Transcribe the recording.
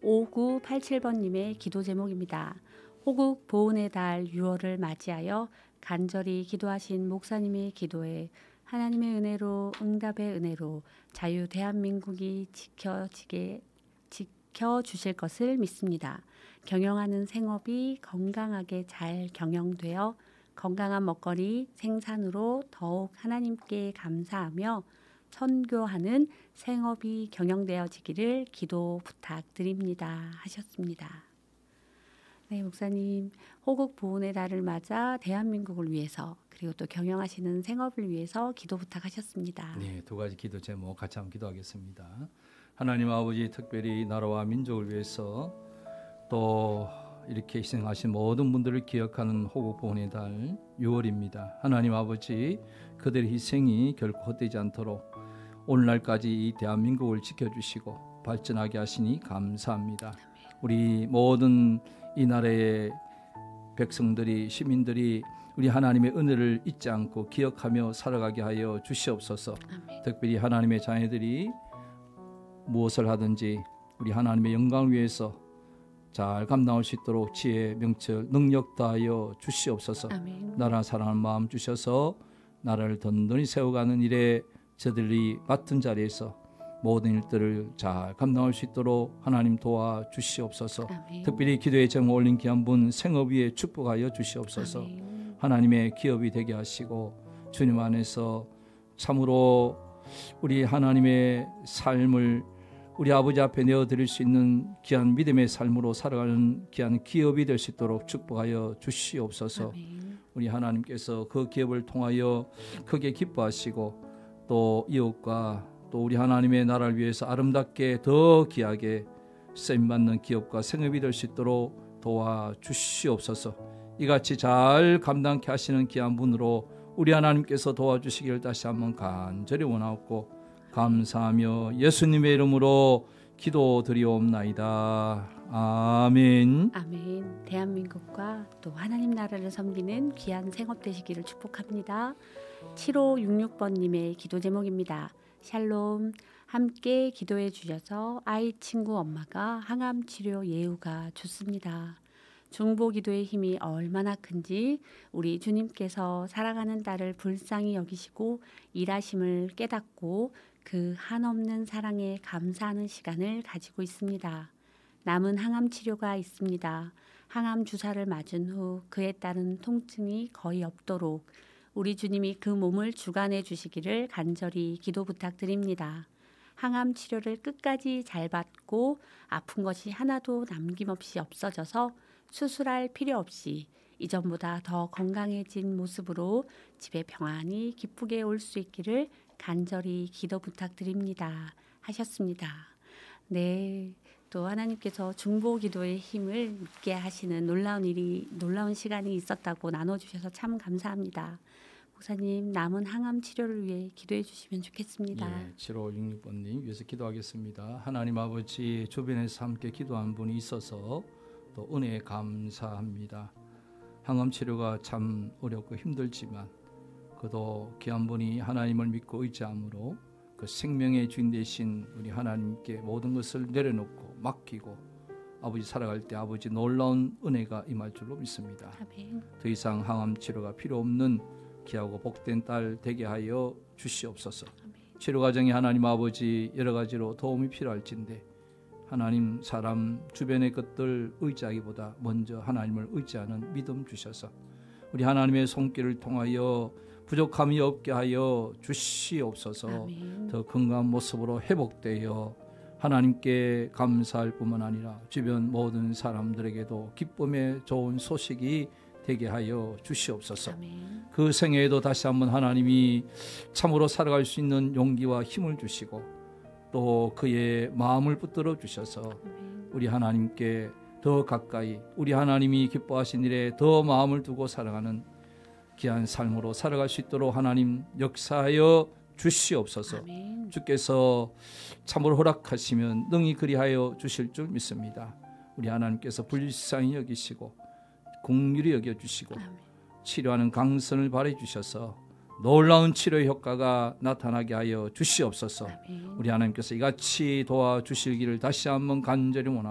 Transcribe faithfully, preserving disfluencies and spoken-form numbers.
오구팔칠 번님의 기도 제목입니다. 호국 보훈의 달 유월을 맞이하여 간절히 기도하신 목사님의 기도에 하나님의 은혜로 응답의 은혜로 자유 대한민국이 지켜지게 지켜주실 것을 믿습니다. 경영하는 생업이 건강하게 잘 경영되어 건강한 먹거리 생산으로 더욱 하나님께 감사하며 선교하는 생업이 경영되어지기를 기도 부탁드립니다 하셨습니다. 네, 목사님, 호국 보훈의 달을 맞아 대한민국을 위해서 그리고 또 경영하시는 생업을 위해서 기도 부탁하셨습니다. 네, 두 가지 기도 제목 같이 한번 기도하겠습니다. 하나님 아버지, 특별히 나라와 민족을 위해서 또 이렇게 희생하신 모든 분들을 기억하는 호국 보훈의 달 유월입니다. 하나님 아버지, 그들의 희생이 결코 헛되지 않도록 오늘날까지 이 대한민국을 지켜주시고 발전하게 하시니 감사합니다. 우리 모든 이 나라의 백성들이, 시민들이 우리 하나님의 은혜를 잊지 않고 기억하며 살아가게 하여 주시옵소서. 아멘. 특별히 하나님의 자녀들이 무엇을 하든지 우리 하나님의 영광을 위해서 잘 감당할 수 있도록 지혜, 명철, 능력 다하여 주시옵소서. 아멘. 나라 사랑하는 마음 주셔서 나라를 든든히 세워가는 일에 저들이 맡은 자리에서 모든 일들을 잘 감당할 수 있도록 하나님 도와주시옵소서. 아멘. 특별히 기도의 제목 올린 귀한 분 생업 위에 축복하여 주시옵소서. 아멘. 하나님의 기업이 되게 하시고 주님 안에서 참으로 우리 하나님의 삶을 우리 아버지 앞에 내어드릴 수 있는 귀한 믿음의 삶으로 살아가는 귀한 기업이 될 수 있도록 축복하여 주시옵소서. 아멘. 우리 하나님께서 그 기업을 통하여 크게 기뻐하시고 또 이웃과 또 우리 하나님의 나라를 위해서 아름답게 더 귀하게 쓰임받는 기업과 생업이 될 수 있도록 도와주시옵소서. 이같이 잘 감당케 하시는 귀한 분으로 우리 하나님께서 도와주시기를 다시 한번 간절히 원하옵고 감사하며 예수님의 이름으로 기도드리옵나이다. 아멘. 아멘. 대한민국과 또 하나님 나라를 섬기는 귀한 생업 되시기를 축복합니다. 칠오육육 번님의 기도 제목입니다. 샬롬, 함께 기도해 주셔서 아이 친구 엄마가 항암 치료 예후가 좋습니다. 중보 기도의 힘이 얼마나 큰지 우리 주님께서 사랑하는 딸을 불쌍히 여기시고 일하심을 깨닫고 그 한없는 사랑에 감사하는 시간을 가지고 있습니다. 남은 항암 치료가 있습니다. 항암 주사를 맞은 후 그에 따른 통증이 거의 없도록 우리 주님이 그 몸을 주관해 주시기를 간절히 기도 부탁드립니다. 항암 치료를 끝까지 잘 받고 아픈 것이 하나도 남김없이 없어져서 수술할 필요 없이 이전보다 더 건강해진 모습으로 집에 평안히 기쁘게 올 수 있기를 간절히 기도 부탁드립니다 하셨습니다. 네, 또 하나님께서 중보 기도의 힘을 믿게 하시는 놀라운 일이 놀라운 시간이 있었다고 나눠주셔서 참 감사합니다. 목사님, 남은 항암 치료를 위해 기도해 주시면 좋겠습니다. 예, 칠오육육 번님 위해서 기도하겠습니다. 하나님 아버지, 주변에서 함께 기도한 분이 있어서 또 은혜에 감사합니다. 항암 치료가 참 어렵고 힘들지만 그도 귀한 분이 하나님을 믿고 의지함으로 그 생명의 주인 되신 우리 하나님께 모든 것을 내려놓고 맡기고 아버지 살아갈 때 아버지 놀라운 은혜가 임할 줄로 믿습니다. 아멘. 더 이상 항암 치료가 필요 없는 귀하고 복된 딸 되게 하여 주시옵소서. 아멘. 치료 과정에 하나님 아버지 여러 가지로 도움이 필요할진데 하나님 사람 주변의 것들 의지하기보다 먼저 하나님을 의지하는 믿음 주셔서 우리 하나님의 손길을 통하여 부족함이 없게 하여 주시옵소서. 아멘. 더 건강한 모습으로 회복되어 하나님께 감사할 뿐만 아니라 주변 모든 사람들에게도 기쁨의 좋은 소식이 되게 하여 주시옵소서. 아멘. 그 생애에도 다시 한번 하나님이 참으로 살아갈 수 있는 용기와 힘을 주시고 또 그의 마음을 붙들어 주셔서 아멘. 우리 하나님께 더 가까이 우리 하나님이 기뻐하신 일에 더 마음을 두고 살아가는 귀한 삶으로 살아갈 수 있도록 하나님 역사하여 주시옵소서. 아멘. 주께서 참으로 허락하시면 능히 그리하여 주실 줄 믿습니다. 우리 하나님께서 불쌍히 여기시고 긍휼히 여겨주시고 아멘. 치료하는 강선을 발해 주셔서 놀라운 치료 효과가 나타나게 하여 주시옵소서. 아멘. 우리 하나님께서 이같이 도와주실 길을 다시 한번 간절히 원합니다.